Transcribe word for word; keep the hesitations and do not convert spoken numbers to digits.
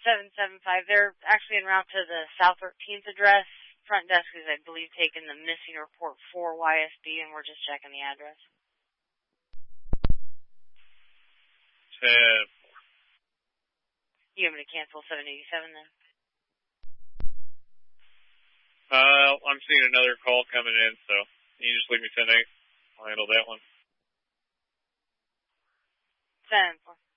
seven seven five. They're actually en route to the South thirteenth address. Front desk is, I believe, taking the missing report for Y S B, and we're just checking the address. ten. You want me to cancel seven eighty-seven then? Uh, I'm seeing another call coming in, so you just leave me ten eight. I'll handle that one. ten four.